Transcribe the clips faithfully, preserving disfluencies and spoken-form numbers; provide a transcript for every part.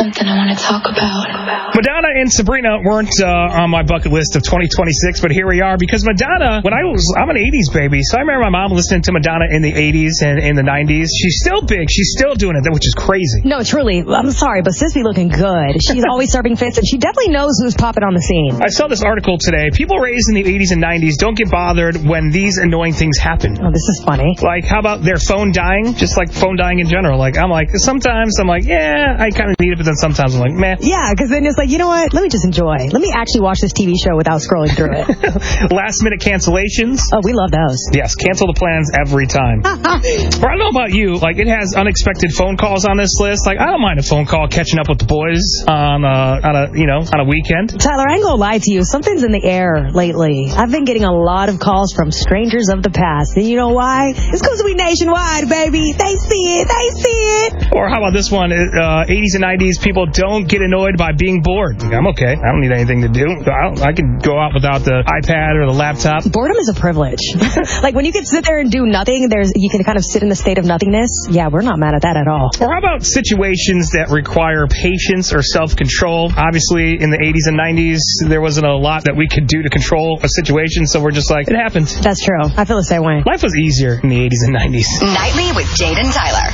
something I want to talk about. Madonna and Sabrina weren't uh, on my bucket list of twenty twenty-six, but here we are because Madonna, when I was, I'm an eighties baby, so I remember my mom listening to Madonna in the eighties and in the nineties. She's still big. She's still doing it, which is crazy. No, truly. I'm sorry, but sis be looking good. She's always serving fits, and she definitely knows who's popping on the scene. I saw this article today. People raised in the eighties and nineties don't get bothered when these annoying things happen. Oh, this is funny. Like, how about their phone dying? Just like phone dying in general. Like, I'm like, sometimes I'm like, yeah, I kind of need it, but then sometimes I'm like, meh. Yeah, because then it's like, you know what? Let me just enjoy. Let me actually watch this T V show without scrolling through it. Last minute cancellations. Oh, we love those. Yes, cancel the plans every time. Or I don't know about you, like, it has unexpected phone calls on this list. Like, I don't mind a phone call catching up with the boys on a, on a, you know, on a weekend. Tyler, I ain't gonna lie to you. Something's in the air lately. I've been getting a lot of calls from strangers of the past. And you know why? It's because we nationwide, baby. They see it. They see it. Or how about this one? Uh, eighties and nineties, people don't get annoyed by being bored. Like, I'm okay. I don't need anything to do. I, I can go out without the iPad or the laptop. Boredom is a privilege. Like, when you can sit there and do nothing, there's you can kind of sit in the state of nothingness. Yeah, we're not mad at that at all. Or how about situations that require patience or self-control? Obviously, in the eighties and nineties, there wasn't a lot that we could do to control a situation, so we're just like, it happened. That's true. I feel the same way. Life was easier in the eighties and nineties. Nightly with Jade and Tyler.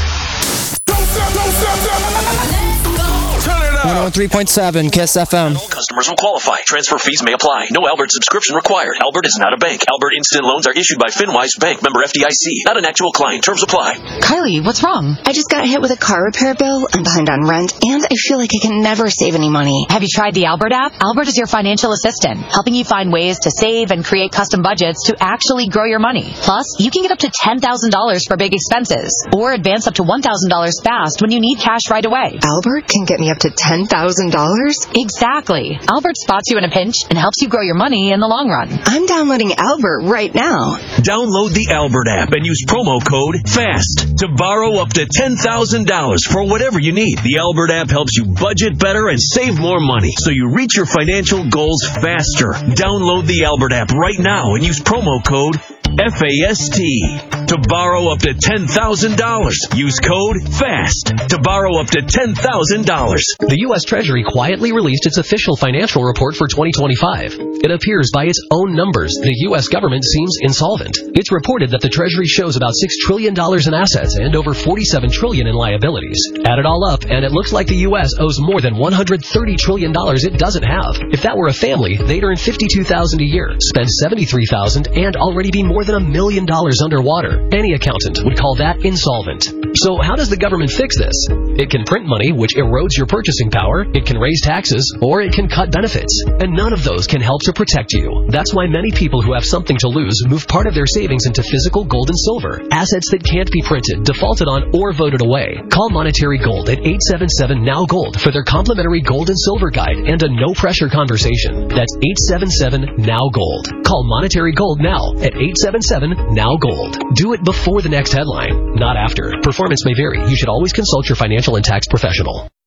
Don't stop, don't stop, stop. Turn it up. one oh three point seven Kiss F M. All customers will qualify. Transfer fees may apply. No Albert subscription required. Albert is not a bank. Albert Instant Loans are issued by FinWise Bank, member F D I C. Not an actual client. Terms apply. Kylie, what's wrong? I just got hit with a car repair bill. I'm behind on rent, and I feel like I can never save any money. Have you tried the Albert app? Albert is your financial assistant, helping you find ways to save and create custom budgets to actually grow your money. Plus, you can get up to ten thousand dollars for big expenses, or advance up to one thousand dollars fast when you need cash right away. Albert can get me up to ten thousand dollars? Exactly. Albert spots you in a pinch and helps you grow your money in the long run. I'm downloading Albert right now. Download the Albert app and use promo code FAST to borrow up to ten thousand dollars for whatever you need. The Albert app helps you budget better and save more money, so you reach your financial goals faster. Download the Albert app right now and use promo code F A S T to borrow up to ten thousand dollars. Use code FAST to borrow up to ten thousand dollars. The U S Treasury quietly released its official financial report for twenty twenty-five. It appears by its own numbers the U S government seems insolvent. It's reported that the Treasury shows about six trillion dollars in assets and over forty-seven trillion dollars in liabilities. Add it all up, and it looks like the U S owes more than one hundred thirty trillion dollars it doesn't have. If that were a family, they'd earn fifty-two thousand dollars a year, spend seventy-three thousand dollars, and already be more than a million dollars underwater. Any accountant would call that insolvent. So how does the government fix this? It can print money, which erodes your purchasing power, it can raise taxes, or it can cut benefits. And none of those can help to protect you. That's why many people who have something to lose move part of their savings into physical gold and silver, assets that can't be printed, defaulted on, or voted away. Call Monetary Gold at eight seven seven N O W Gold for their complimentary gold and silver guide and a no-pressure conversation. That's eight seven seven N O W Gold. Call Monetary Gold now at eight seven seven N O W Gold. Do it before the next headline, not after. Performance may vary. You should always consult your financial and tax professional.